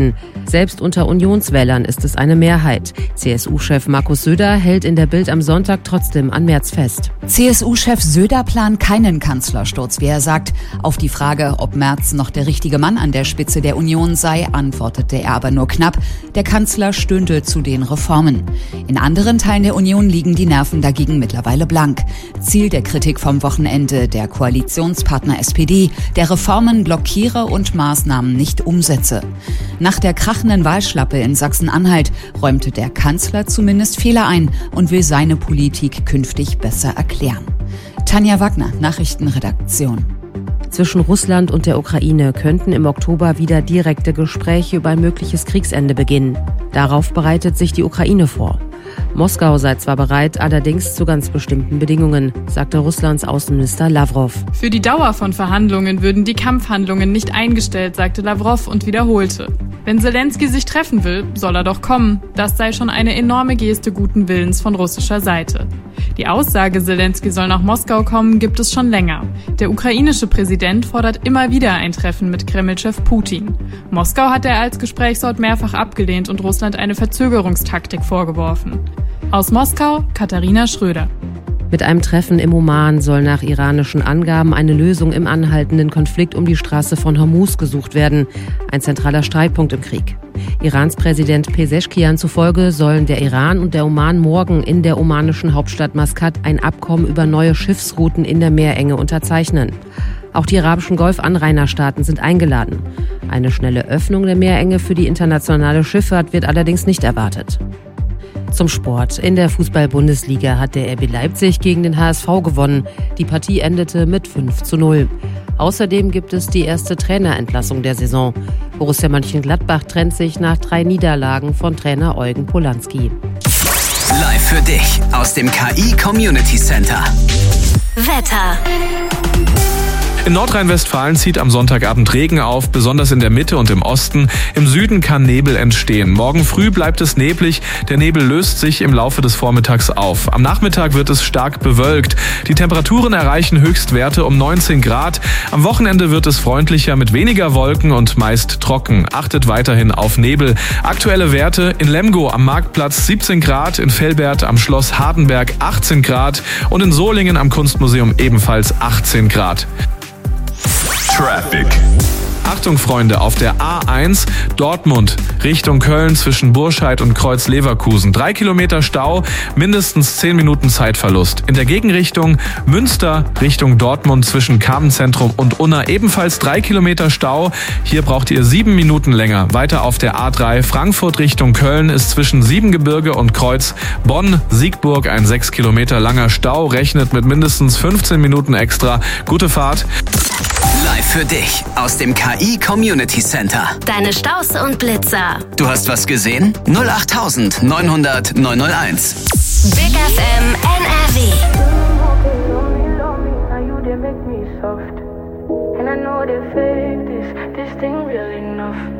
Selbst unter Unionswählern ist es eine Mehrheit. CSU-Chef Markus Söder hält in der Bild am Sonntag trotzdem an Merz fest. CSU-Chef Söder plant keinen Kanzlersturz, wie er sagt. Auf die Frage, ob Merz noch der richtige Mann an der Spitze der Union sei, antwortete er aber nur knapp. Der Kanzler stünde zu den Reformen. In anderen Teilen der Union liegen die Nerven dagegen mittlerweile blank. Ziel der Kritik vom Wochenende: der Koalitionspartner SPD, der Reformen blockiere und Maßnahmen nicht umsetze. Nach der krachenden Wahlschlappe in Sachsen-Anhalt räumte der Kanzler zumindest Fehler ein und will seine Politik künftig besser erklären. Tanja Wagner, Nachrichtenredaktion. Zwischen Russland und der Ukraine könnten im Oktober wieder direkte Gespräche über ein mögliches Kriegsende beginnen. Darauf bereitet sich die Ukraine vor. Moskau sei zwar bereit, allerdings zu ganz bestimmten Bedingungen, sagte Russlands Außenminister Lavrov. Für die Dauer von Verhandlungen würden die Kampfhandlungen nicht eingestellt, sagte Lavrov und wiederholte: Wenn Selenskyj sich treffen will, soll er doch kommen. Das sei schon eine enorme Geste guten Willens von russischer Seite. Die Aussage, Selenskyj soll nach Moskau kommen, gibt es schon länger. Der ukrainische Präsident fordert immer wieder ein Treffen mit Kreml-Chef Putin. Moskau hat er als Gesprächsort mehrfach abgelehnt und Russland eine Verzögerungstaktik vorgeworfen. Aus Moskau, Katharina Schröder. Mit einem Treffen im Oman soll nach iranischen Angaben eine Lösung im anhaltenden Konflikt um die Straße von Hormuz gesucht werden, ein zentraler Streitpunkt im Krieg. Irans Präsident Pezeshkian zufolge sollen der Iran und der Oman morgen in der omanischen Hauptstadt Maskat ein Abkommen über neue Schiffsrouten in der Meerenge unterzeichnen. Auch die arabischen Golfanrainerstaaten sind eingeladen. Eine schnelle Öffnung der Meerenge für die internationale Schifffahrt wird allerdings nicht erwartet. Zum Sport. In der Fußball-Bundesliga hat der RB Leipzig gegen den HSV gewonnen. Die Partie endete mit 5:0. Außerdem gibt es die erste Trainerentlassung der Saison. Borussia Mönchengladbach trennt sich nach 3 Niederlagen von Trainer Eugen Polanski. Live für dich aus dem KI Community Center. Wetter. In Nordrhein-Westfalen zieht am Sonntagabend Regen auf, besonders in der Mitte und im Osten. Im Süden kann Nebel entstehen. Morgen früh bleibt es neblig. Der Nebel löst sich im Laufe des Vormittags auf. Am Nachmittag wird es stark bewölkt. Die Temperaturen erreichen Höchstwerte um 19 Grad. Am Wochenende wird es freundlicher mit weniger Wolken und meist trocken. Achtet weiterhin auf Nebel. Aktuelle Werte: in Lemgo am Marktplatz 17 Grad, in Velbert am Schloss Hardenberg 18 Grad und in Solingen am Kunstmuseum ebenfalls 18 Grad. Traffic. Achtung Freunde, auf der A1 Dortmund Richtung Köln zwischen Burscheid und Kreuz Leverkusen. 3 Kilometer Stau, mindestens 10 Minuten Zeitverlust. In der Gegenrichtung Münster Richtung Dortmund zwischen Kamenzentrum und Unna ebenfalls 3 Kilometer Stau. Hier braucht ihr 7 Minuten länger. Weiter auf der A3 Frankfurt Richtung Köln ist zwischen Siebengebirge und Kreuz Bonn-Siegburg ein 6 Kilometer langer Stau. Rechnet mit mindestens 15 Minuten extra. Gute Fahrt. Live für dich aus dem KI Community Center. Deine Staus und Blitzer. Du hast was gesehen? 08900 901. Big FM NRW. And I know they fake this thing real enough.